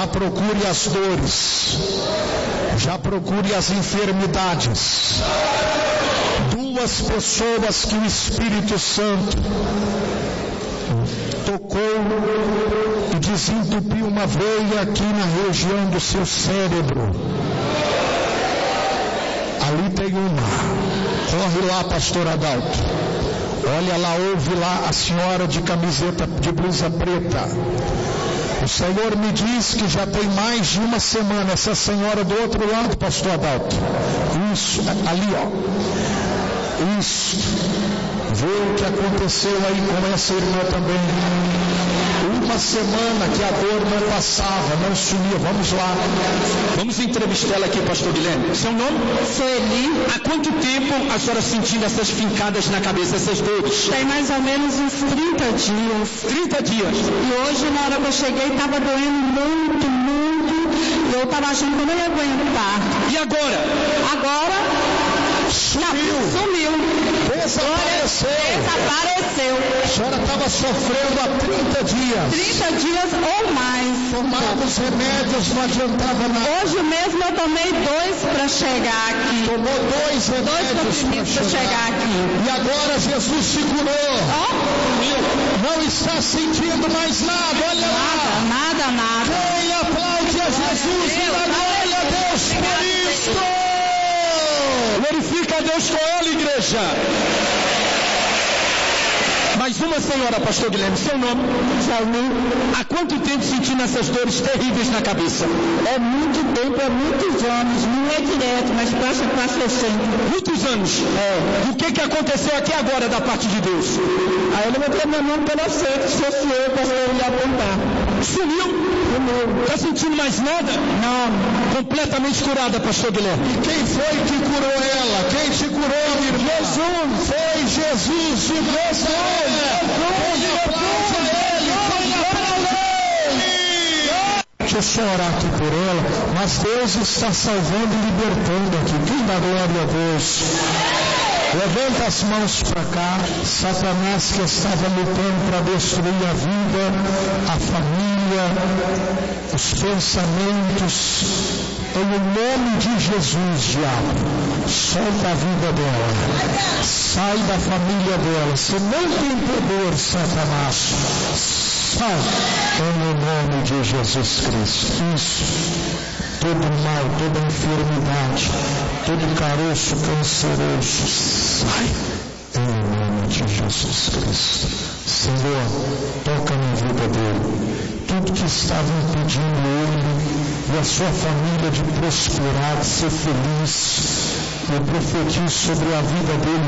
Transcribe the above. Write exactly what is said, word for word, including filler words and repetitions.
Já procure as dores, já procure as enfermidades. Duas pessoas que o Espírito Santo tocou e desentupiu uma veia aqui na região do seu cérebro. Ali tem uma. Corre lá, pastor Adalto. Olha lá, ouve lá a senhora de camiseta, de blusa preta. O Senhor me diz que já tem mais de uma semana. Essa senhora do outro lado, pastor Adalto. Isso, ali ó. Isso. Vê o que aconteceu aí com essa irmã também. Uma semana que a dor não passava, não sumia. Vamos lá. Vamos entrevistar ela aqui, pastor Guilherme. Seu nome? Sueli. Há quanto tempo a senhora sentindo essas fincadas na cabeça, essas dores? Tem mais ou menos uns trinta dias. trinta dias. E hoje, na hora que eu cheguei, estava doendo muito, muito. E eu estava achando que eu não ia aguentar. E agora? Agora... Sumiu. Sumiu. Desapareceu. Desapareceu. A senhora estava sofrendo há trinta dias. trinta dias ou mais. Tomava os remédios, não adiantava nada. Hoje mesmo eu tomei dois para chegar aqui. Tomou dois remédios para chegar. chegar aqui. E agora Jesus se curou. Oh. Não está sentindo mais nada. Olha nada, lá. Nada, nada. Quem aplaude a Jesus e dá glória a Deus por isto. Glorifica a Deus com ela, igreja. Mais uma senhora, pastor Guilherme, seu nome? Jalmi. Há quanto tempo sentindo essas dores terríveis na cabeça? É muito tempo, é muitos anos. Não é direto, mas passa, passa sempre. Muitos anos? É. E o que, que aconteceu aqui agora da parte de Deus? Aí ele botou minha mão pela frente, se fosse eu, para ele apontar. Sumiu? Sumiu. Está sentindo mais nada? Não. Completamente curada, pastor Guilherme. E quem foi que curou ela? Quem te curou, minha irmã? Jesus. Foi Jesus de Nazaré. Quem aplaude a ele? Quem aplaude a ele? Deixa eu só orar aqui por ela, mas Deus está salvando e libertando aqui. Quem dá glória a Deus? Levanta as mãos para cá. Satanás que estava lutando para destruir a vida, a família, os pensamentos. Em nome de Jesus, diabo, solta a vida dela. Sai da família dela. Você não tem poder, Satanás. Sai em nome de Jesus Cristo. Isso. Todo mal, toda enfermidade, todo caroço canceroso, sai em nome de Jesus Cristo. Senhor, toca na vida dele. Tudo que estava impedindo ele e a sua família de prosperar, de ser feliz, eu profetizo sobre a vida dele